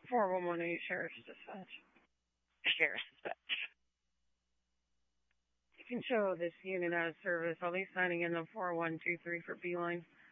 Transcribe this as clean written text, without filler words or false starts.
4118 Sheriff's Dispatch. Sheriff's Dispatch. You can show this unit out of service. I'll be signing in the 4123 for Beeline.